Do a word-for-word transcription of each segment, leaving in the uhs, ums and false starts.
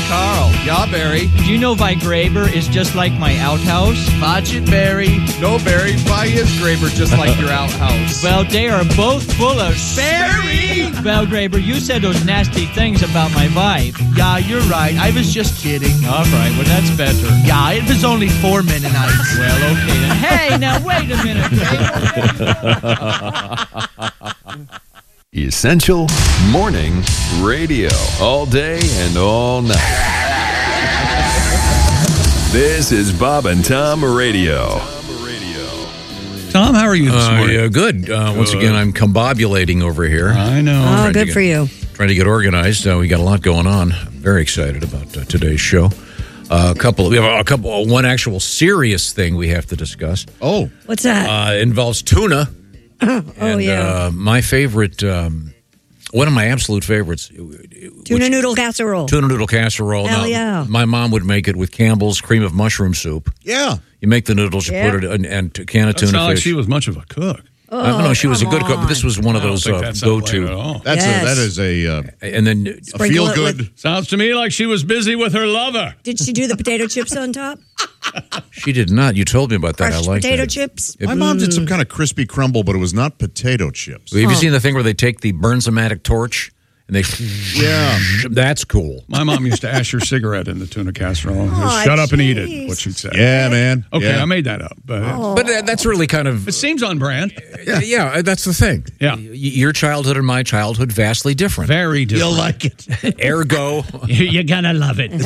Carl. Yeah, Barry. Do you know why Graber is just like my outhouse? Watch it, Barry. No, Barry. Why is Graber just like your outhouse? Well, they are both full of... Barry! Well, Graber, you said those nasty things about my wife. Yeah, you're right. I was just kidding. All right, well, that's better. Yeah, it was only four Mennonites. Well, okay then. Hey, now, wait a minute, Graber. Essential Morning Radio. All day and all night. This is Bob and Tom Radio. Tom, how are you this Uh, morning? yeah, good. Uh, once again, I'm combobulating over here. I know. Oh, Trying to good get- for you. Trying to get organized. Uh, we got a lot going on. I'm very excited about uh, today's show. Uh, a couple. We have a couple. One actual serious thing we have to discuss. Oh. What's that? Uh, involves tuna. oh, and, yeah. Uh, my favorite. Um, one of my absolute favorites. Tuna which- noodle casserole. Tuna noodle casserole. Hell Now, yeah. My mom would make it with Campbell's cream of mushroom soup. Yeah. You make the noodles, you Yeah. put it in, and a can of Doesn't tuna sound like fish. she was much of a cook. Oh, I don't know. She was a come good cook, but this was one of I don't those think uh, that sounds like it at go-to. all. That's Yes. a, that is a, uh, And then a Sprinkle feel it good. with- Sounds to me like she was busy with her lover. Did she do the potato chips on top? she did not. You told me about that. Crushed I like potato that. chips? It- My mom did some kind of crispy crumble, but it was not potato chips. Have you seen the thing where they take the Bernzomatic torch and they? Yeah. That's cool. My mom used to ash her cigarette in the tuna casserole. Aw, Shut up and eat it, jeez. what she'd say. Yeah, man. Okay, Yeah. I made that up. But But uh, that's really kind of it seems on brand. yeah. yeah. That's the thing. Yeah. Y- your childhood and my childhood vastly different. Very different. You'll like it. Ergo, You're going to love it.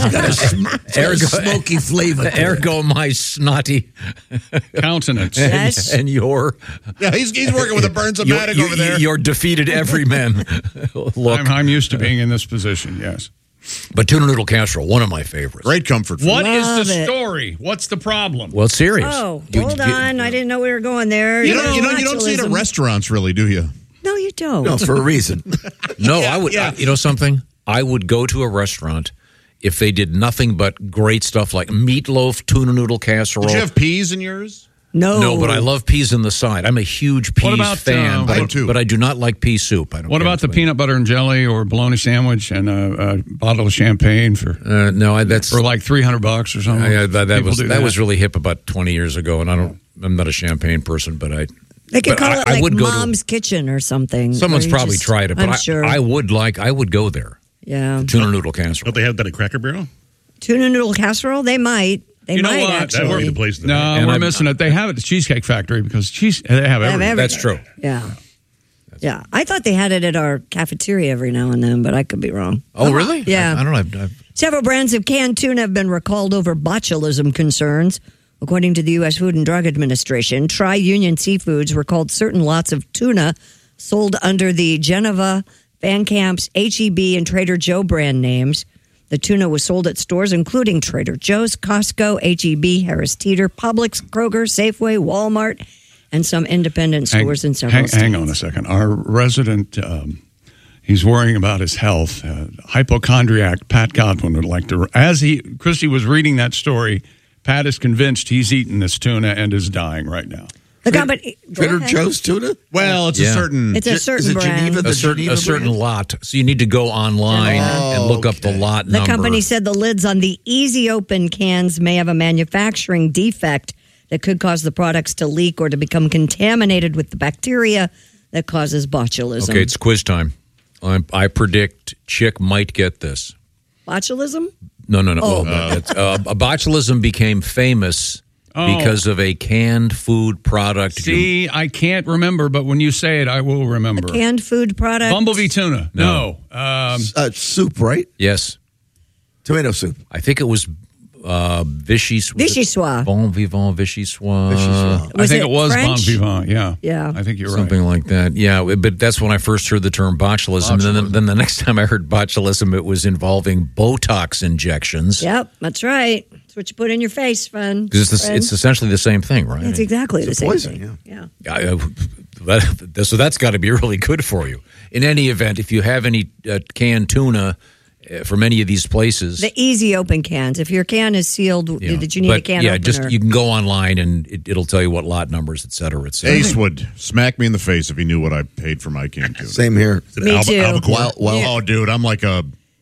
ergo, Smoky flavor. to it. ergo, my snotty Countenance. and, Yes. and your Yeah, he's, he's working with a Bernzomatic your, over there. your defeated everyman look. I'm, I'm used to being in this position, yes. But tuna noodle casserole, one of my favorites. Great comfort food. What is Love the it. story? What's the problem? Well, it's serious. Oh, You- hold you- on. I didn't know we were going there. You don't, you, know, you don't see it at botulism. restaurants, really, do you? No, you don't. for a reason. No, I would. yeah. I- you know something? I would go to a restaurant if they did nothing but great stuff like meatloaf, tuna noodle casserole. Did you have peas in yours? No. no, but I love peas in the side. I'm a huge peas What about, fan, uh, but, I I, too. but I do not like pea soup. I don't What care about the much peanut butter and jelly or bologna sandwich and a, a bottle of champagne for, Uh, no, I, that's for like three hundred bucks or something? I, uh, that, that People was do that. was really hip about twenty years ago, and I don't. I'm not a champagne person, but I. They could but call I- it I like would go to- Mom's Kitchen or something. Someone's where you probably just- tried it, but I'm I, sure. I would like. I would go there. yeah. Tuna noodle casserole. Don't they have that at Cracker Barrel? Tuna noodle casserole? They might. They You know might what? That actually. That would be the place. To No, And we're I'm- missing it. They have it at the Cheesecake Factory because cheese they have They have everything. everything. That's true. Yeah. Yeah. I thought they had it at our cafeteria every now and then, but I could be wrong. Oh, really? Yeah. I, I don't know. I've, I've, Several brands of canned tuna have been recalled over botulism concerns. According to the U S Food and Drug Administration, Tri-Union Seafoods recalled certain lots of tuna sold under the Geneva, Van Camp's, H E B, and Trader Joe brand names. The tuna was sold at stores including Trader Joe's, Costco, H E B, Harris Teeter, Publix, Kroger, Safeway, Walmart, and some independent stores in several hang, states. hang on a second. Our resident, um, he's worrying about his health. Uh, hypochondriac Pat Godwin would like to. As he, Christy was reading that story, Pat is convinced he's eaten this tuna and is dying right now. The company, go Trader ahead. Joe's tuna? Well, it's Yeah. a certain. It's a certain is it brand. Geneva, the a certain, Geneva a certain brand? lot. So you need to go online and look up the okay. lot The number. company said the lids on the Easy Open cans may have a manufacturing defect that could cause the products to leak or to become contaminated with the bacteria that causes botulism. Okay, it's quiz time. I, I predict Chick might get this. Botulism? No, no, no. Oh. Well, it's, uh, botulism became famous Oh. because of a canned food product. See, I can't remember, but when you say it, I will remember. Canned food product? Bumblebee tuna. No. Um, Uh, soup, right? Yes. Tomato soup. I think it was uh, Vichy. Vichyssoise. Bon vivant Vichyssoise. Vichyssoise. I Was think it it was Bon French? Vivant. Yeah. Yeah. I think you're Something right. like that. Yeah, but that's when I first heard the term botulism. And then, then the next time I heard botulism, it was involving Botox injections. Yep, that's right. That's what you put in your face, friend. Because it's, the- friend. it's essentially the same thing, right? It's exactly the same poison, thing. Yeah. I, uh, that, so that's got to be really good for you. In any event, if you have any uh, canned tuna uh, from any of these places, The Easy Open cans. If your can is sealed, you know, did you need but, a can yeah, opener? just you can go online and it, it'll tell you what lot numbers, et cetera, et cetera. Ace would smack me in the face if he knew what I paid for my canned tuna. Same here. Me Alba- too. Albacore? Well- well- oh, dude, I'm like a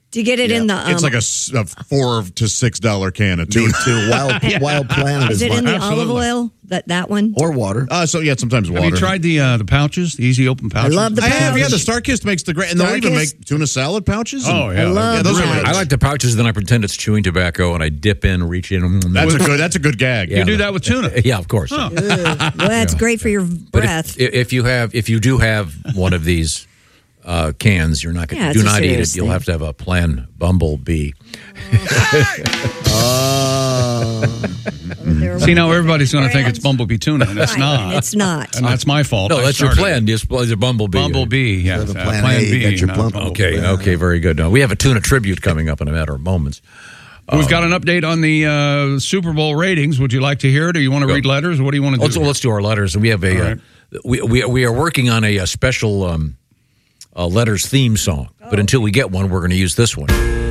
Do you get it in the? Um, It's like a, s- a four to six dollar can of Me tuna. too. Wild, Wild Planet is is it in mine. the olive Absolutely. oil? That that one? Or water. Uh, so yeah, sometimes water. Have you tried the uh, the pouches, the easy open pouches? love the I have. Yeah, pouch. the StarKist makes the great, and they'll even StarKist? make tuna salad pouches. Oh and- yeah, I love yeah, those are that. good. I like the pouches, then I pretend it's chewing tobacco, and I dip in, reach in. That's a good. That's a good gag. You do that with tuna. Yeah, of course. Well, that's great for your But breath. if, if you have, if you do have one of these uh, cans, you're not going Yeah, to it's do a not eat it. serious You'll thing. have to have a Plan Bumblebee. They're See, now everybody's going to think it's Bumblebee tuna, and it's Right, not. It's not. And that's my fault. No, I that's your started plan. Just it's a Bumblebee. Bumblebee, yeah. the uh, plan plan A, you B. got your not plump- Bumblebee. Okay, okay, very good. Now, we have a tuna tribute coming up in a matter of moments. We've got an update on the uh, Super Bowl ratings. Would you like to hear it, or you want to Go. read letters? Or what do you want to do? Let's, let's do our letters. We have a All uh, right. we, we we are working on a, a special um, uh, letters theme song, but until we get one, we're going to use this one.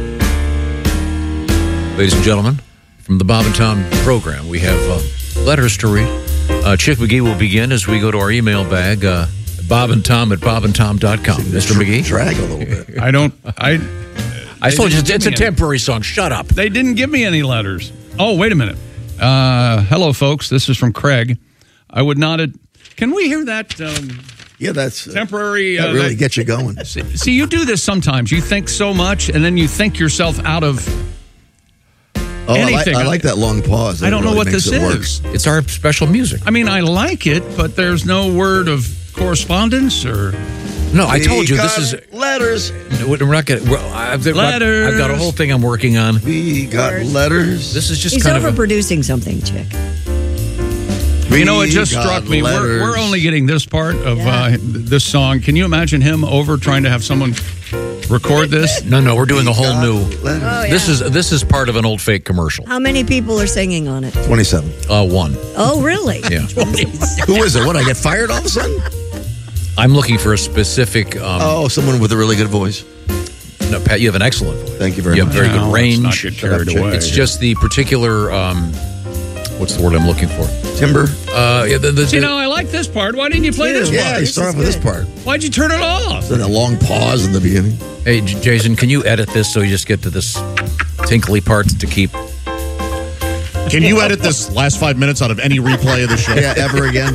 Ladies and gentlemen, from the Bob and Tom program, we have uh, letters to read. Uh, Chick McGee will begin as we go to our email bag, uh, Bob and Tom at bob and tom dot com. Mister McGee? Drag a little bit. I don't. I. I told you, didn't it's, it's a give me any. temporary song. Shut up. They didn't give me any letters. Oh, wait a minute. Uh, hello, folks. This is from Craig. I would not. Ad- Can we hear that um, Yeah, that's uh, temporary? that Uh, really that- gets you going. See, you do this sometimes. You think so much, and then you think yourself out of. Oh, I like, anything. I like that long pause. I That don't know really what makes this it work. is. It's our special music. I mean, I like it, but there's no word of correspondence or. No, I told you We this got is. letters. We're not going to. I've, I've got- Letters. I've got a whole thing I'm working on. We got letters. This is just He's kind of. A, overproducing something, Chick. You know, it just We struck got me. We're, letters. we're only getting this part of Yeah. uh, this song. Can you imagine him over trying to have someone record this? no, no, we're doing a whole got new. letters. This is this is part of an old fake commercial. How many people are singing on it? twenty-seven. Uh, one. Oh, really? Yeah. Who is it? What, I get fired all of a sudden? I'm looking for a specific. Um, Oh, someone with a really good voice. No, Pat, you have an excellent voice. Thank you very You much. have very Now, good let's range. not get carried away. It's just the particular. Um, what's the word I'm looking for? Timber. Uh, yeah, the, the, You know, I like this part. Why didn't you play this Yeah, part? you start off with this part. Why'd you turn it off? Then a long pause in the beginning. hey, J- Jason, can you edit this so you just get to this tinkly part to keep? Can you edit this last five minutes out of any replay of the show? Yeah, ever again.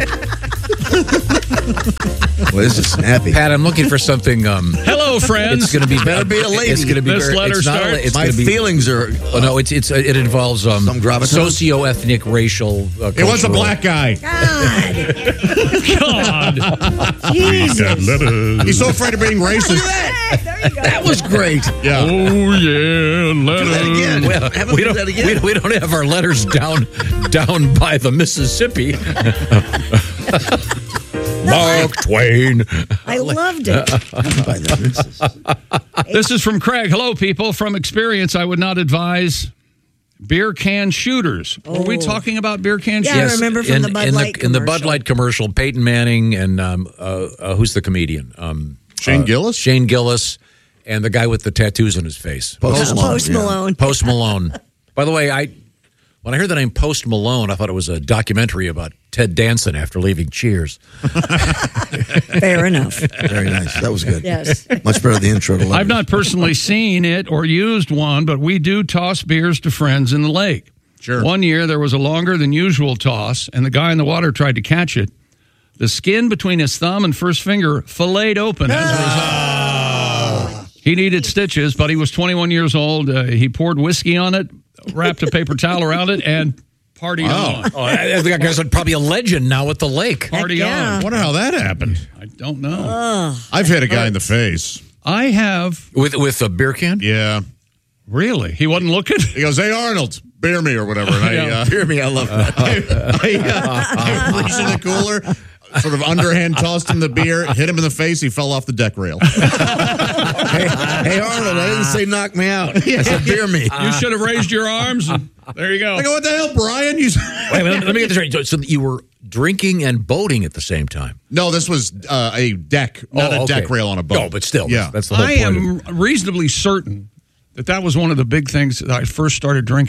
Well, this is snappy. Pat, I'm looking for something. Um, Hello, friends. it's going to be Better be a lady. It's going to be This very, letter it's not a- starts- It's My going to be. feelings are. Oh, no, it's it's it involves um, Some gravitas? socio-ethnic, racial. Uh, It was a cultural- black guy. God. God. Jesus. He's so afraid of being racist. There you go. That was great. Yeah. Oh, yeah. Do Letters. that again. Well, Have him we do don't, that we, again. we don't have our letters down down by the Mississippi. Mark Twain. I loved it. By the missus. This is from Craig. Hello, people. From experience, I would not advise beer can shooters. Were we Oh. talking about beer can Yeah, I shooters? remember from in, the Bud in Light the, in the Bud commercial. Light commercial, Peyton Manning and um, uh, uh, who's the comedian? Um, Shane uh, Gillis? Shane Gillis, and the guy with the tattoos on his face. Post Malone, Post yeah. Malone. Post Malone. By the way, I when I heard the name Post Malone, I thought it was a documentary about Ted Danson after leaving Cheers. Fair enough. Very nice. That was good. Yes. Much better than the intro to I've Letters. not personally seen it or used one, but we do toss beers to friends in the lake. Sure. One year there was a longer than usual toss, and the guy in the water tried to catch it. The skin between his thumb and first finger filleted open as a result. He needed stitches, but he was twenty-one years old. Uh, he poured whiskey on it, wrapped a paper towel around it, and party on. Oh, I think that guy's probably a legend now at the lake. Party yeah. on. Wonder how that happened. I don't know. I've hit a guy in the face. I have. With with a beer can? Yeah. Really? He wasn't looking? He goes, "Hey, Arnold, beer me or whatever." And I, Yeah. uh, Hear me, I love that. I, uh, I reached in the cooler, sort of underhand tossed him the beer, hit him in the face. He fell off the deck rail. hey, hey, Arnold, I didn't say knock me out. I said beer me. You should have raised your arms. And there you go. I go, "What the hell, Brian?" You Wait a minute, let me get this right. So you were drinking and boating at the same time? No, this was uh, a deck, not Oh, a okay. deck rail on a boat. No, but still, yeah. that's the whole I point. of- am reasonably certain that that was one of the big things that I first started drinking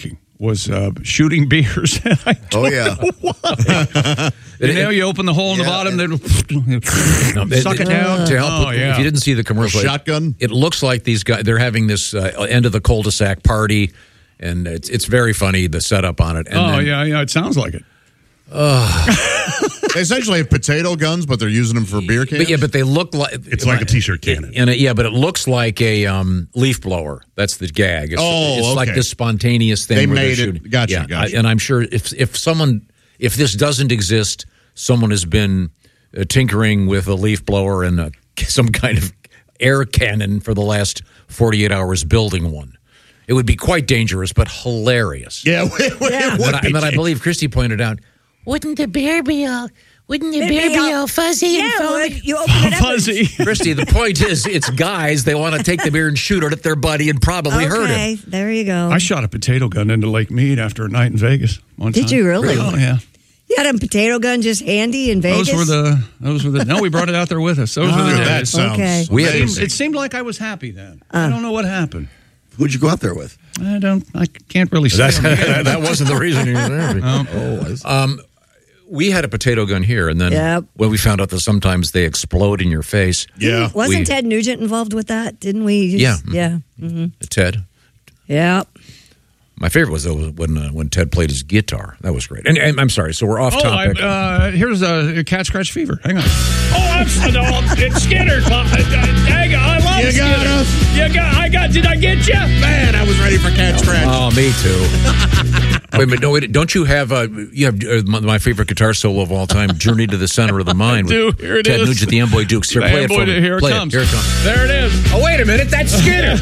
was uh, shooting beers. And I Oh, yeah. you know, you open the hole in the Yeah. bottom, then No, suck it to down. help. Oh, yeah. If you didn't see the commercial, it- Shotgun? It looks like these guys. They're having this uh, end of the cul-de-sac party, and it's it's very funny the setup on it. And Oh, then, yeah, yeah. It sounds like it. They essentially have potato guns, but they're using them for beer cans. But yeah, but they look like It's like a T-shirt cannon. And it, yeah, but it looks like a um, leaf blower. That's the gag. It's, Oh, it's like okay. this spontaneous thing. They where they're made it. shooting. Gotcha, Yeah, gotcha. I- and I'm sure if if someone if this doesn't exist, someone has been uh, tinkering with a leaf blower and a, some kind of air cannon for the last forty-eight hours building one. It would be quite dangerous, but hilarious. yeah, it, it Yeah. would And I, be. and then I believe Christy pointed out, wouldn't the beer be all, wouldn't the It'd beer be be all- all fuzzy and Yeah, foamy? well, you open it up. Fuzzy. Christy, the point is, it's guys. They want to take the beer and shoot it at their buddy and probably hurt him. Okay, there you go. I shot a potato gun into Lake Mead after a night in Vegas one Did time. you really? Oh, yeah. You had a potato gun just handy in Vegas? Those were the, those were the, no, we brought it out there with us. Those were the Dude, days. that sounds Okay. We It had seemed, it seemed like I was happy then. I don't know what happened. Who'd you go out there with? I don't, I can't really say. That's, that, that wasn't the reason you were there. Oh, I- Um, we had a potato gun here, and then Yep. when we found out that sometimes they explode in your face, yeah. Wasn't we- Ted Nugent involved with that? Didn't we? use- Yeah. Yeah. hmm Ted. Yeah. My favorite was though when uh, when Ted played his guitar. That was great. And, and I'm sorry, so we're off Oh, I, topic. uh, here's a, a cat scratch fever. Hang on. Oh, I'm no, it's Skinner. Dang, I love You got Skinner. us. You got, I got. Did I get you? Man, I was ready for cat scratch. Oh, me too. Wait a minute, no, wait, don't you have uh, you have uh, my, my favorite guitar solo of all time, "Journey to the Center of the Mind"? do. with Here it Ted is. Nugent, the Amboy Dukes. Here, The play it Amboy for me. Duke, here it Play comes. Here it comes. There it is. Oh, wait a minute, that's Skinner.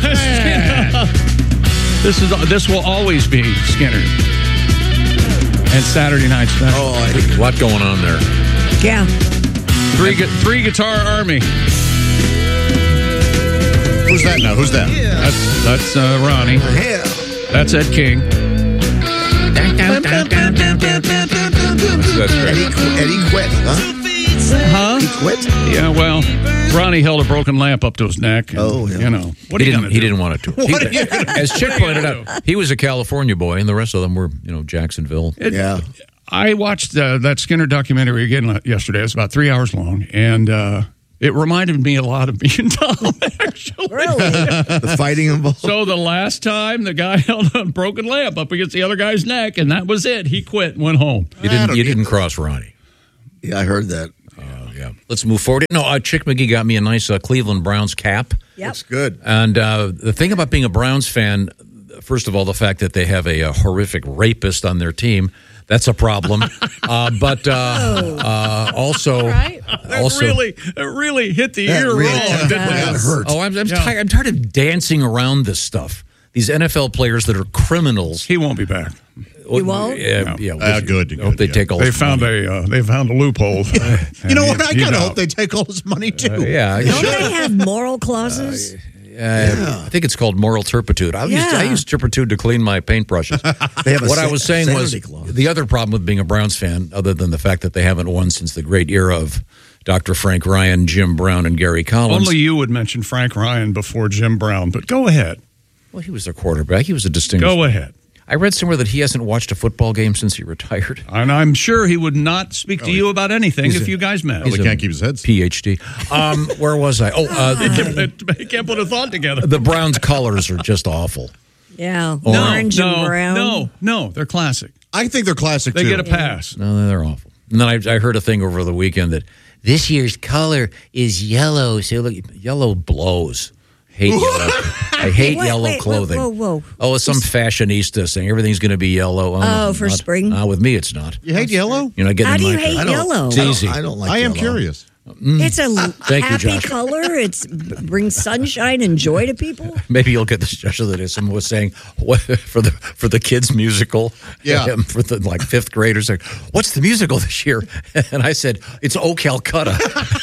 This is this will always be Skinner. And Saturday night special. oh, I, A lot going on there. Yeah. Three gu- three guitar army. Who's that now? Who's that? That's that's uh, Ronnie. hell. That's Ed King. That's great. Eddie, qu- Eddie quit, huh? Huh? He quit? Yeah. Well, Ronnie held a broken lamp up to his neck. and, Oh, yeah. You know what He are you didn't. gonna He do? didn't want it to. What He- are you gonna as Chick what are you pointed gonna out, he was a California boy, and the rest of them were, you know, Jacksonville. It- Yeah. I watched uh, that Skinner documentary again la- yesterday. It's about three hours long, and uh, it reminded me a lot of me and Tom, actually. Really? The fighting involved. So the last time the guy held a broken lamp up against the other guy's neck, and that was it. He quit and went home. You didn't. You didn't cross Ronnie. Yeah, I heard that. Oh, yeah. Let's move forward. No, uh, Chick McGee got me a nice uh, Cleveland Browns cap. Yep. Looks good. And uh, the thing about being a Browns fan, first of all, the fact that they have a, a horrific rapist on their team, that's a problem. uh, but uh, uh, also, That also, really, that really hit the That ear really- wrong. didn't that it? hurt. oh, I'm, I'm, Yeah. tired, I'm tired of dancing around this stuff. These N F L players that are criminals. He won't be back. He won't? Yeah, No. yeah. Ah, good, I hope good, they yeah. take all. They his found money. a uh, they found a loophole. You know what? I He's kind of out. hope they take all his money too. Yeah, I- Don't they have moral clauses? Uh, I think it's called moral turpitude. I, used, Yeah. I use turpitude to clean my paintbrushes. They have a what I sa- was saying was sanity clause. the other problem with being a Browns fan, other than the fact that they haven't won since the great era of Doctor Frank Ryan, Jim Brown, and Gary Collins. Only you would mention Frank Ryan before Jim Brown, but go ahead. Well, he was their quarterback. He was a distinguished. Go ahead. I read somewhere that he hasn't watched a football game since he retired. And I'm sure he would not speak to you about anything he's if a- you guys met. Well, he can't keep his head. P H D. Um, where was I? Oh, uh, the, He can't put a thought together. the Browns' colors are just awful. Yeah. No, Orange no, and brown. no, no, they're classic. I think they're classic They too. get a pass. No, they're awful. And then I, I heard a thing over the weekend that this year's color is yellow. So look, yellow blows. Hate yellow. I hate Wait, yellow wait, clothing. Whoa, whoa, whoa. Oh, it's some fashionista saying everything's going to be yellow. Oh, for not, spring? Not with me, it's not. You hate yellow? You're not getting How do my you hate color. I don't- yellow? It's I don't- easy. I don't like I am yellow. curious. It's a Thank you, happy Josh. color. It's brings sunshine and joy to people. Maybe you'll get the suggestion that someone was saying what, for the for the kids musical. Yeah. um, for the like fifth graders, like, what's the musical this year? And I said it's Oh Calcutta,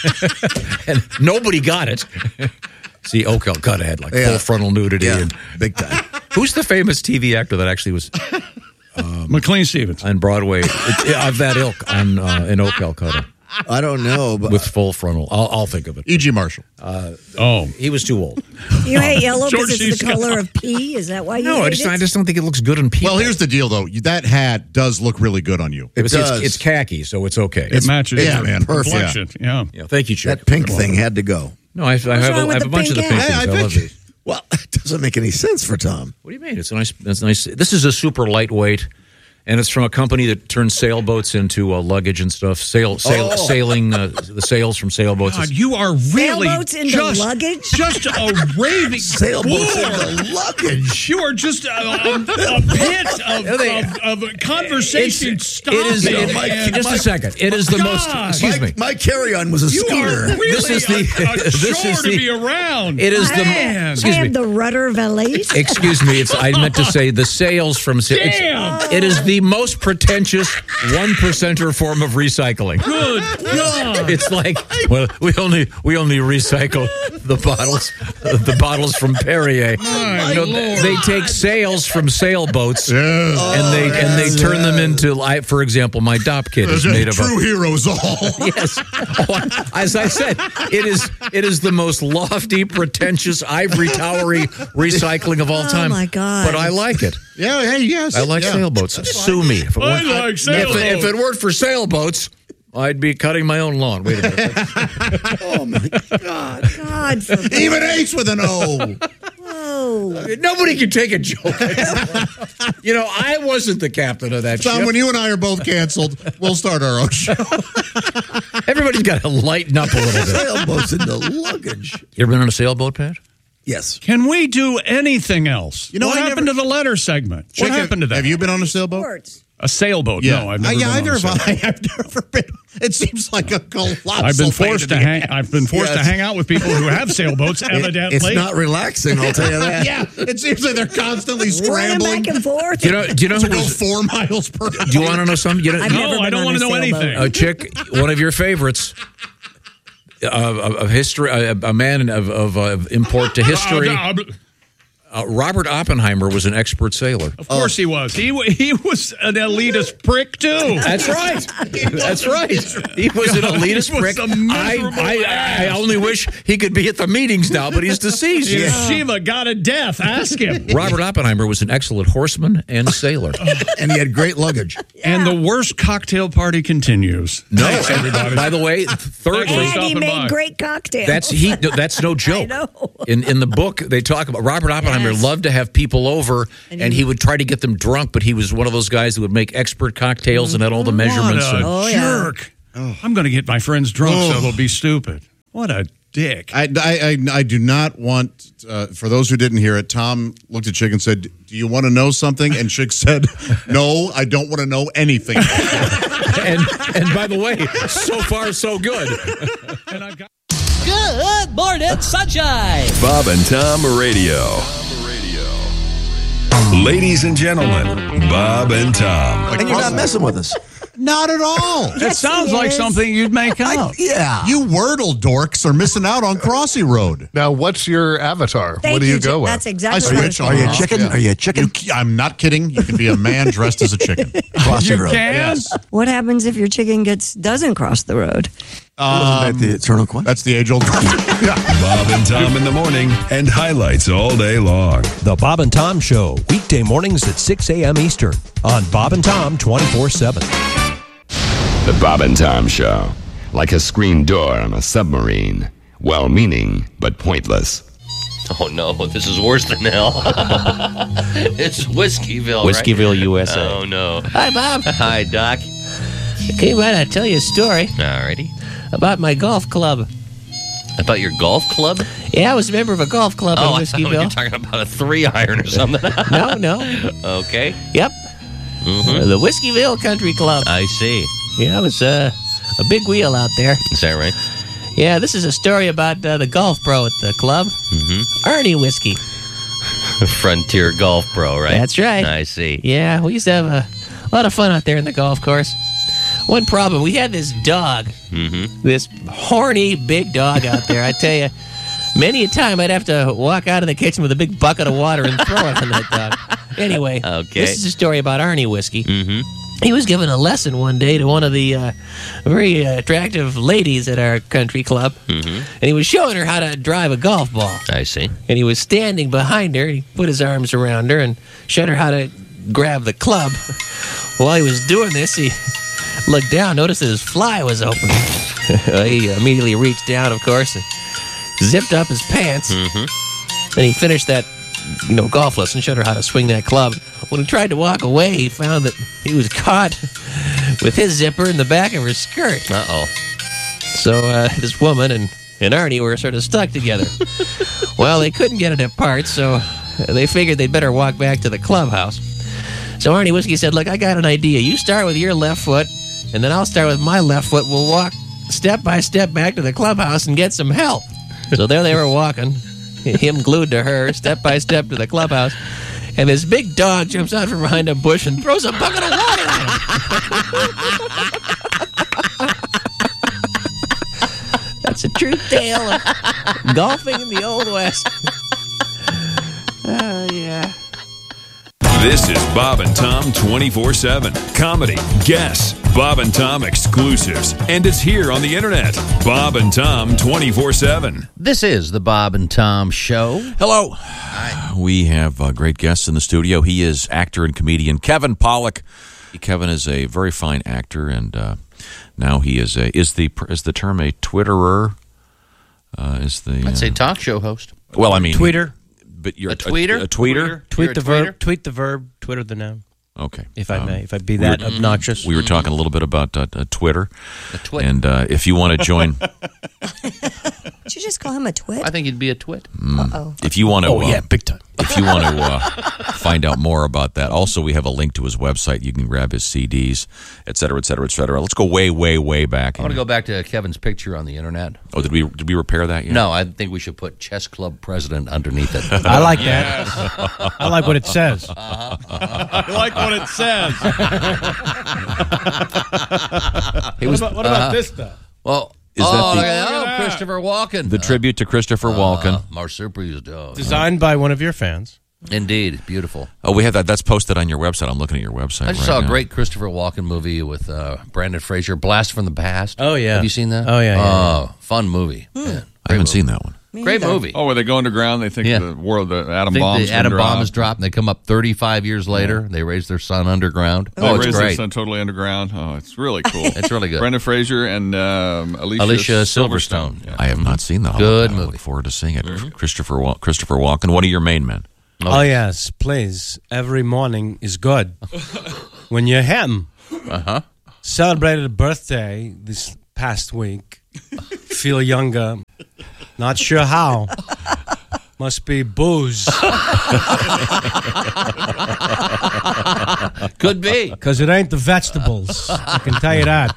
and nobody got it. See, Oh Calcutta had like Yeah. full frontal nudity. Yeah, And big time. who's the famous T V actor that actually was McLean Stevens. on Broadway it, of that ilk on uh, in Oh Calcutta? I don't know, but with full frontal. I'll, I'll think of it. E G. Marshall. Uh, oh, he was too old. You hate yellow George because it's C. the color Scott. of pee? Is that why you No, hate I just it? I just don't think it looks good on people. Well, here's the deal, though. That hat does look really good on you. It does. It's, it's khaki, so it's okay. It matches yeah, your man. complexion. Yeah. Yeah, thank you, Chick. that pink thing had to go. No, I, I have, wrong a, I with have the a bunch of the pink pink hat? things. I- I I, bet love you- these. Well, it doesn't make any sense for Tom. What do you mean? It's a nice. It's nice. This is a super lightweight, and it's from a company that turns sailboats into uh, luggage and stuff. Sail, sail, Oh. sailing uh, the sails from sailboats. God, you are really Sailboats into just, luggage? just a raving Sailboats bore. in the luggage. You are just a, a, a pit of, of, of conversation. It's- Stop it is. it, It, man. just a second. It is the God. most. Excuse my, me. my carry-on was a You scooter. are really This is the- a, a this chore is to the- be around. It is the. Man. I Excuse me. have the rudder valise. Excuse me. It's. I meant to say the sails from. sa- it's- Damn. It is the most pretentious one percenter form of recycling. Good God. It's like, well, we only we only recycle the bottles, the bottles from Perrier. My No, Lord. they take sails from sailboats Yeah. and they and they turn them into. I, for example, my Dop kit is made of a. True heroes all. Yes, Oh, as I said, it is it is the most lofty, pretentious, ivory towery recycling of all Oh, time. my God. But I like it. Yeah, hey, yes. I like yeah. sailboats. Sue me. If it, I weren't, like if, sailboats. it, if it weren't for sailboats, I'd be cutting my own lawn. Wait a minute. Oh, my God. God forbid. Even Ace with an O. Whoa. Nobody can take a joke anymore. You know, I wasn't the captain of that Tom, ship. when you and I are both canceled, we'll start our own show. Everybody's got to lighten up a little bit. Sailboats in the luggage. You ever been on a sailboat, Pat? Yes. Can we do anything else? You know, what I happened never- to the letter segment? Chick, what happened to that? Have you been on a sailboat? Sports. A sailboat? No, I've never Uh, yeah, been either on a have sailboat. I. I've never been. It seems like a colossal. I've been pain forced in to the hang. ass. I've been forced to Yes. hang out with people who have sailboats. Evidently, It's not relaxing, I'll tell you that. Yeah, it seems like they're constantly Running scrambling back and forth. Do you know? Do you know? to Who go was, four miles per hour. do you want to know something? You know, I've No, never been I don't on wanna a know sailboat. anything. a chick, one of your favorites, uh, of, of history, a, a man of, of uh, import to history. Uh, Uh, Robert Oppenheimer was an expert sailor. of course, he was. He wa- he was an elitist prick too. That's right. That's right. He was an elitist He was prick. a I, miserable I, I ass. only wish he could be at the meetings now, but he's deceased. If Shiva got a death, ask him. Robert Oppenheimer was an excellent horseman and sailor. And he had great luggage. And the worst cocktail party continues. No, Thanks, everybody. By the way, thirdly, Thanks for And he stopping made by. great cocktails. that's he. That's no joke. know. In in the book, they talk about Robert Oppenheimer Yes. loved to have people over, and, And he, he- would try to get them drunk. But he was one of those guys who would make expert cocktails and had all the measurements. What a and- Oh, yeah. jerk. I'm going to get my friends drunk so they'll be stupid. What a dick. I, I, I, I do not want, uh, for those who didn't hear it, Tom looked at Chick and said, do you want to know something? And Chick said, no, I don't want to know anything. and and by the way, so far so good. And I got- Good morning, sunshine. Bob and Tom Radio. Ladies and gentlemen, Bob and Tom. And you're not messing with us. Not at all. It sounds like is. something you'd make up. Yeah. You Wordle dorks are missing out on Crossy Road. Now, what's your avatar? Thank what do you, you, go Jim. with? That's I exactly what I switch was on. Are you a and off, chicken? yeah. Are you a chicken? You, I'm not kidding. You can be a man dressed as a chicken. Crossy You road. can? Yes. What happens if your chicken gets doesn't cross the road? Wasn't that the eternal question? That's the age old. Bob and Tom in the morning and highlights all day long. The Bob and Tom Show, weekday mornings at six a.m. Eastern on Bob and Tom twenty-four seven. The Bob and Tom Show. Like a screen door on a submarine. Well-meaning, but pointless. Oh no, this is worse than hell. It's Whiskeyville, right? Whiskeyville, U S A. Oh no. Hi, Bob. Hi, Doc. I came by to tell you a story Alrighty. about my golf club. About your golf club? Yeah, I was a member of a golf club Oh, in I thought you were Whiskeyville. talking about a three iron or something. No, no. Okay. Yep. Mm-hmm. The Whiskeyville Country Club. I see. Yeah, I was uh, a big wheel out there. Is that right? Yeah, this is a story about uh, the golf pro at the club, Mm-hmm. Ernie Whiskey. Frontier Golf Pro, right? That's right. I see. Yeah, we used to have a lot of fun out there in the golf course. One problem, we had this dog, Mm-hmm. this horny big dog out there. I tell you, many a time I'd have to walk out of the kitchen with a big bucket of water and throw it on that dog. Anyway, Okay. this is a story about Arnie Whiskey. Mm-hmm. he was giving a lesson one day to one of the uh, very uh, attractive ladies at our country club. Mm-hmm. And he was showing her how to drive a golf ball. I see. And he was standing behind her. He put his arms around her and showed her how to grab the club. While he was doing this, he looked down, noticed that his fly was open. He immediately reached down, of course, and zipped up his pants. Mm-hmm. Then he finished that, you know, golf lesson, showed her how to swing that club. When he tried to walk away, he found that he was caught with his zipper in the back of her skirt. Uh-oh. So uh, this woman and, and Arnie were sort of stuck together. Well, they couldn't get it apart, so they figured they'd better walk back to the clubhouse. So Arnie Whiskey said, look, I got an idea. You start with your left foot, and then I'll start with my left foot. We'll walk step by step back to the clubhouse and get some help. So there they were walking, him glued to her, step by step to the clubhouse. And this big dog jumps out from behind a bush and throws a bucket of water at him. That's a true tale of golfing in the Old West. Oh, yeah. This is Bob and Tom twenty-four seven. Comedy, guests, Bob and Tom exclusives. And it's here on the internet. Bob and Tom twenty-four seven. This is the Bob and Tom Show. Hello. Hi. We have uh, great guests in the studio. He is actor and comedian Kevin Pollak. Kevin is a very fine actor, and uh, now he is a is the is the term a Twitterer? Uh, is the I'd uh, say talk show host. Well, I mean Tweeter. But you're a tweeter. A, a tweeter. Tweet the verb. Tweet the verb. Twitter the noun. Okay. If I Um, may, if I be we that were- obnoxious. We were talking a little bit about uh, uh, Twitter, A twit. and uh, if you want to join, Did you just call him a twit? I think he'd be a twit. Uh-oh. if you want to, Oh, yeah, big time. If you want to uh, find out more about that, also we have a link to his website. You can grab his C Ds, et cetera, et cetera, et cetera. Let's go way, way, way back. I want to go back to Kevin's picture on the internet. Oh, did we did we repair that yet? No, I think we should put chess club president underneath it. I like that. I like what it says. Uh-huh. I like what it says. It was- what about, what about uh-huh. this stuff? Well, Is oh, that the- look at- Look at oh, that. Christopher Walken. The tribute to Christopher Walken. Uh, Marsupials, oh, Designed by one of your fans. Indeed, beautiful. Oh, we have that. That's posted on your website. I'm looking at your website. I just right saw a now. great Christopher Walken movie with uh, Brandon Fraser, Blast from the Past. Oh, yeah. Have you seen that? Oh, yeah, yeah, Oh, yeah. fun movie. Yeah, I great haven't movie. seen that one. Great movie. Oh, where they go underground? They think Yeah. the world, the atom Think bombs. the atom been bomb dropped. is dropped, and they come up thirty-five years later. They raise their son underground. They Oh, it's raised their great. son totally underground. Oh, it's really cool. It's really good. Brendan Fraser and um, Alicia, Alicia Silverstone. Silverstone. Yeah. I have not seen that. I'll Good look, I movie. look forward to seeing it. Christopher Wal- Christopher Walken, one of your main men. Oh, yes, please. Every morning is good. When you're him. Uh-huh. Celebrated a birthday this past week. Feel younger. Not sure how. Must be booze. Could be. Because it ain't the vegetables. I can tell you that.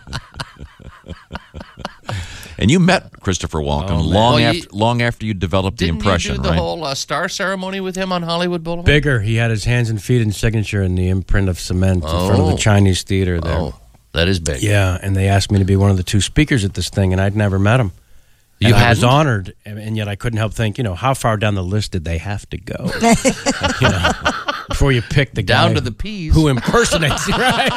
And you met Christopher Walken Oh, man. long Well, you- after long after you developed the Didn't impression, you do the right? whole uh, star ceremony with him on Hollywood Boulevard? Bigger. He had his hands and feet and signature in the imprint of cement in front of the Oh. Chinese theater there. Oh, that is big. Yeah, and they asked me to be one of the two speakers at this thing, and I'd never met him. And You I was hadn't? honored, and, and yet I couldn't help think, you know, how far down the list did they have to go? you know, before you pick the Down guy to the P's. who impersonates you, right?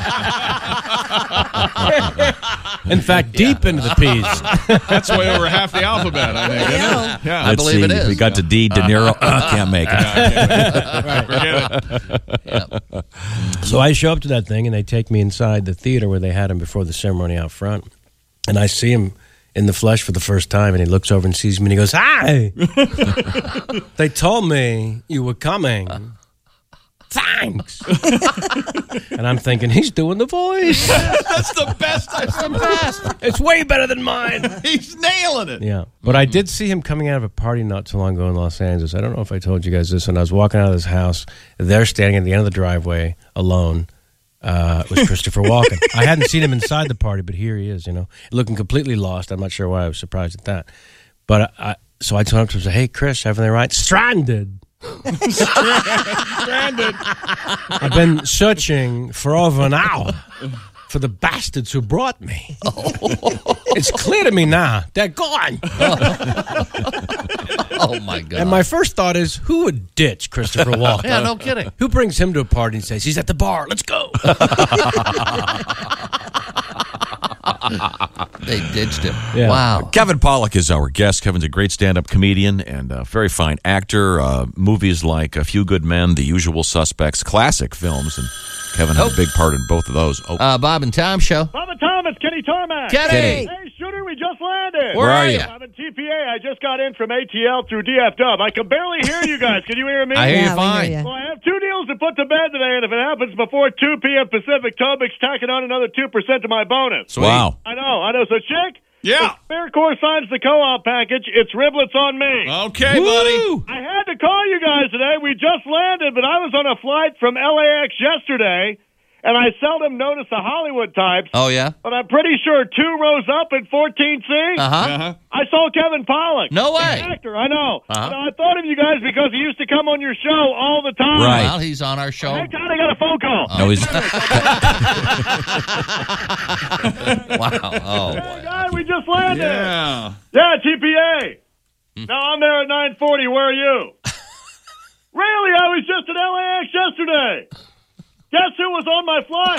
In fact, deep into the P's. That's way over half the alphabet, I think. Isn't it? Yeah. I Let's believe see. it is. We got to D. De Niro. Uh, can't make it. Forget it. So I show up to that thing, and they take me inside the theater where they had him before the ceremony out front. And I see him in the flesh for the first time, and he looks over and sees me, and he goes, "Hi! They told me you were coming. Thanks." And I'm thinking, he's doing the voice. That's the best I've ever best. It's way better than mine. He's nailing it. Yeah. But I did see him coming out of a party not too long ago in Los Angeles. I don't know if I told you guys this. When I was walking out of this house, they're standing at the end of the driveway alone. Uh, it was Christopher Walken. I hadn't seen him inside the party, but here he is, you know, looking completely lost. I'm not sure why I was surprised at that. But I, so I told him, I said, "Hey, Chris, everything right?" Stranded. Stranded. I've been searching for over an hour for the bastards who brought me. It's clear to me now. They're gone. Oh, my God. And my first thought is, who would ditch Christopher Walken? Yeah, no kidding. Who brings him to a party and says, he's at the bar, let's go. They ditched him. Yeah. Wow. Kevin Pollak is our guest. Kevin's a great stand-up comedian and a very fine actor. Uh, movies like A Few Good Men, The Usual Suspects, classic films, and Kevin had Oh. a big part in both of those. Oh, Uh, Bob and Tom show. Bob and Tom, it's Kenny Tarmac. Kenny. Hey, Shooter, we just landed. Where are you? I'm in T P A. I just got in from A T L through D F W. I can barely hear you guys. Can you hear me? I hear Yeah, you we fine. hear ya. Well, I have two deals to put to bed today, and if it happens before two p.m. Pacific, Tobic's tacking on another two percent to my bonus. Sweet. wow. I know, I know. So, Chick, Yeah. if Faircore signs the co-op package, it's riblets on me. Okay, buddy. I had to call you guys today. We just landed, but I was on a flight from L A X yesterday, and I seldom notice the Hollywood types. Oh, yeah? But I'm pretty sure two rows up in fourteen C, Uh-huh. Uh-huh. I saw Kevin Pollak. No way. The actor, I know. Uh-huh. But I thought of you guys because he used to come on your show all the time. Right. Well, he's on our show. Hey, Todd, I got a phone call. No, he's Wow. Oh, Hey, boy. guys, we just landed. Yeah. Yeah, T P A. No, I'm there at nine forty. Where are you? Really? I was just at L A X yesterday. Guess who was on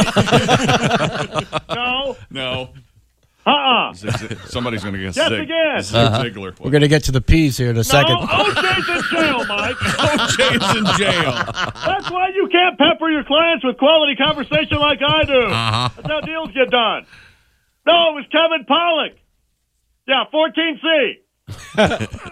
my flight? No. No. Uh-uh. Zig, Zig. Somebody's going to get Yes, Zig. again. Zig Uh-huh. Ziglar. We're going to get to the P's here in a second. No, O J's in jail, Mike. O J's in jail. That's why you can't pepper your clients with quality conversation like I do. Uh-huh. That's how deals get done. No, it was Kevin Pollak. Yeah, fourteen C. No,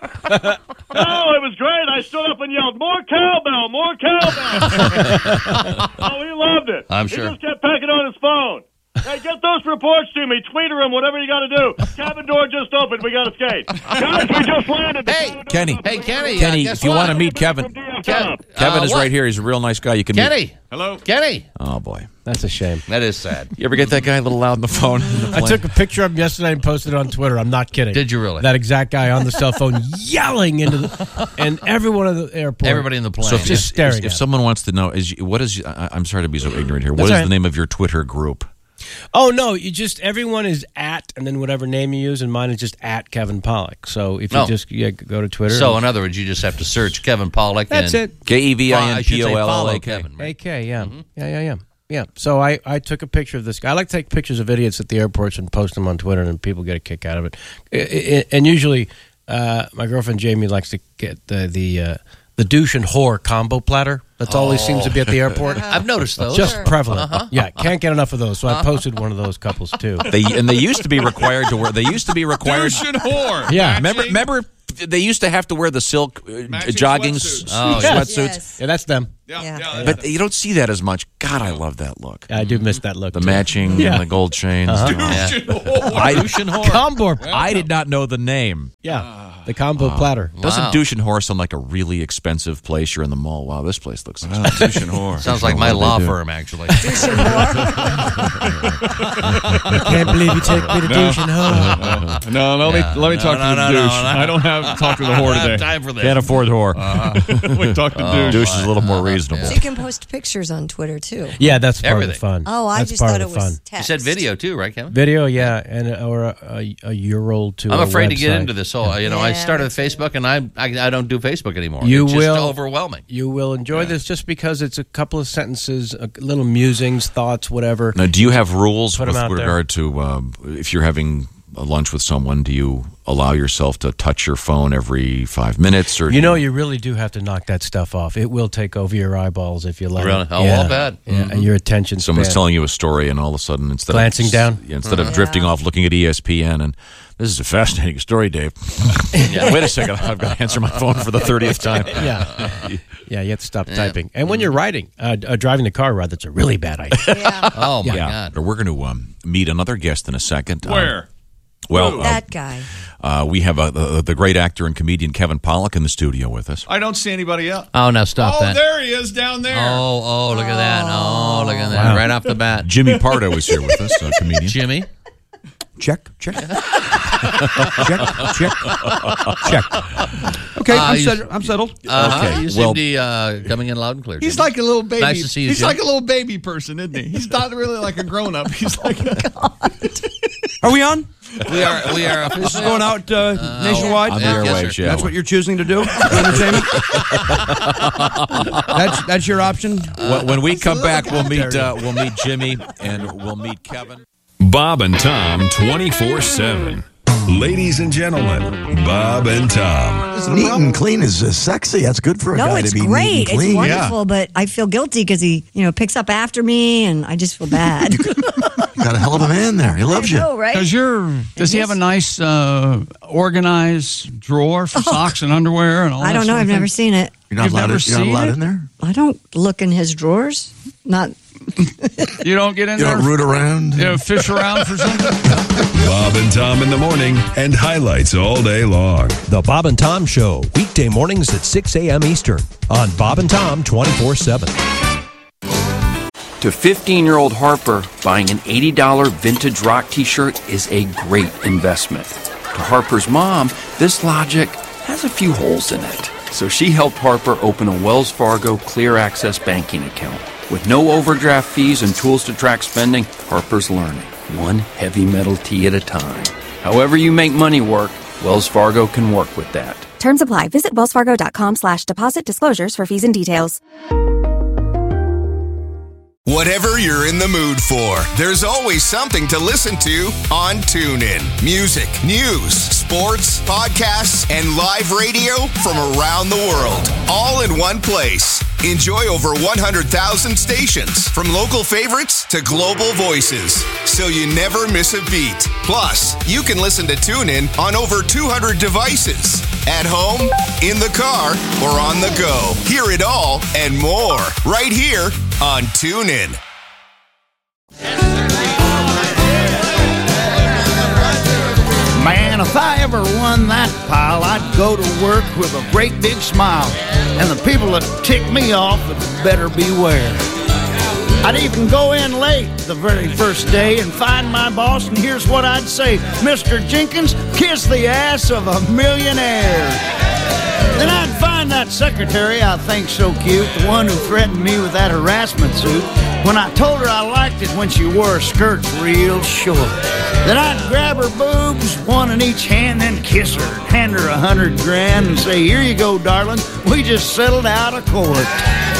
it was great. I stood up and yelled, more cowbell, more cowbell. Oh, he loved it. I'm he sure. just kept pecking on his phone. Hey, get those reports to me. Tweeter them, whatever you got to do. Cabin door just opened. We got to skate. Guys, we just landed. The Hey, cabin door's Kenny. open. Hey, Kenny. Kenny, uh, guess if you what? want to meet Kevin, From D F Ken- W. Kevin uh, is what? right here. He's a real nice guy. You can meet. Kenny. Hello? Kenny. Oh, boy. That's a shame. That is sad. You ever get that guy a little loud on the phone? I took a picture of him yesterday and posted it on Twitter. I'm not kidding. Did you really? That exact guy on the cell phone yelling into the, and everyone at the airport. Everybody in the plane. So if, Just if, staring if, at someone wants to know, is what is? I, I'm sorry to be so ignorant here. What That's is all right. the name of your Twitter group? Oh no! You just everyone is at and then whatever name you use, and mine is just at Kevin Pollak. So if you No. just yeah, go to Twitter. So, in other words, you just have to search Kevin Pollak. That's and it. K E V I I N should P say O L L follow A K. Kevin. Right? A K, yeah, yeah, yeah, yeah, yeah. So I, I took a picture of this guy. I like to take pictures of idiots at the airports and post them on Twitter, and people get a kick out of it. I- I- and usually, uh, my girlfriend Jamie likes to get the the uh, the douche and whore combo platter. That's always seems to be at the airport. I've noticed those. Just prevalent. Uh-huh. Yeah, can't get enough of those. So I posted one of those couples too. They and they used to be required to wear. They used to be required. Douche and whore. Yeah. Remember, remember, they used to have to wear the silk uh, Matching jogging sweatsuits. s- Oh, sweatsuits. Yes. Yeah, that's them. Yeah, Yeah. yeah. But you don't see that as much. God, I love that look. I do miss that look. The too. matching, Yeah. and the gold chains. Uh-huh. Yeah. Douche and whore. I, combo. I did not know the name. Yeah, the combo platter. Doesn't Wow. douche and whore sound like a really expensive place? You're in the mall. Wow, this place looks Wow, expensive. douche and whore. Sounds like my law firm, actually. I can't believe you take me to douche and whore. No, no, let Yeah. me let me No, talk no, to the no, douche. no, no. I don't have to talk to the whore I don't have today. time for this. Can't afford whore. we talk to Oh, douche. douche is a little more reasonable. So you can post pictures on Twitter too. Yeah, that's part Everything. of the fun. Oh, I that's just part thought of it the was fun. text. You said video, too, right, Kevin? Video, yeah, and or a, a, a URL to. I'm a afraid to get website. into this whole. You know, I Yeah, started me with Facebook, and I, I I don't do Facebook anymore. You it's will just overwhelming. You will enjoy this just because it's a couple of sentences, a little musings, thoughts, whatever. Now, do you have rules Put 'em with out there. regard to um, if you're having a lunch with someone? Do you allow yourself to touch your phone every five minutes, or do You know, you really do have to knock that stuff off. It will take over your eyeballs if you let Really? it. Oh, yeah. I'll bet. Yeah, and your attention someone's span. telling you a story, and all of a sudden, instead Glancing of down? yeah, instead of Yeah. drifting off, looking at E S P N, and this is a fascinating story, Dave. yeah, wait a second, I've got to answer my phone for the thirtieth time. Yeah, yeah, you have to stop typing. And when you're writing, uh, uh, driving the car, rather, that's a really bad idea. Yeah. Oh, my yeah, God. But we're going to um, meet another guest in a second. Um, Where? well, uh, That guy. uh, we have uh, the, the great actor and comedian Kevin Pollak in the studio with us. I don't see anybody else. Oh, now stop Oh, that. there he is down there. Oh, oh, look at that. Oh, look at that. Wow. Right off the bat. Jimmy Pardo is here with us, a comedian. Jimmy. Check, check. check, check, check. Okay, Uh, I'm, you- settled. I'm settled. Uh-huh. Okay, You seem well- to be uh, coming in loud and clear. He's Jimmy. like a little baby. Nice to see you, He's Jim. like a little baby person, isn't he? He's not really like a grown up. He's like Are we on? We are. We are. This is going out uh, nationwide. On the Yeah, yes, airwaves, sir. yeah. That's what you're choosing to do for entertainment. that's that's your option. When, when we come back, we'll meet uh, we'll meet Jimmy and we'll meet Kevin. Bob and Tom twenty-four seven. Ladies and gentlemen, Bob and Tom. Neat and clean is uh, sexy. That's good for a No, guy it's to be neat great. and clean. It's wonderful, but I feel guilty because he, you know, picks up after me, and I just feel bad. Got a hell of a man there. He loves I you. know, right? Does your does he have a nice uh, organized drawer for socks and underwear and all? I that don't know. sort of I've thing? never seen it. You're not You've allowed, never in, you're not seen allowed it? in there? I don't look in his drawers. Not. You don't get in You there. don't root around? You know, fish around for something. Bob and Tom in the morning and highlights all day long. The Bob and Tom Show, weekday mornings at six a.m. Eastern on Bob and Tom twenty-four seven. To fifteen-year-old Harper, buying an eighty dollars vintage rock t-shirt is a great investment. To Harper's mom, this logic has a few holes in it. So she helped Harper open a Wells Fargo Clear Access banking account. With no overdraft fees and tools to track spending, Harper's learning, one heavy metal tee at a time. However you make money work, Wells Fargo can work with that. Terms apply. Visit wellsfargo.com slash deposit disclosures for fees and details. Whatever you're in the mood for, there's always something to listen to on TuneIn. Music, news, sports, podcasts, and live radio from around the world, all in one place. Enjoy over one hundred thousand stations, from local favorites to global voices, so you never miss a beat. Plus, you can listen to TuneIn on over two hundred devices, at home, in the car, or on the go. Hear it all and more right here on TuneIn. Man, if I ever won that pile, I'd go to work with a great big smile. And the people that tick me off would better beware. I'd even go in late the very first day and find my boss, and here's what I'd say: Mister Jenkins, kiss the ass of a millionaire. Then I'd find that secretary I think so cute, the one who threatened me with that harassment suit, when I told her I liked it when she wore her skirts real short. Then I'd grab her boobs, one in each hand, then kiss her, hand her a hundred grand and say, here you go, darling, we just settled out of court.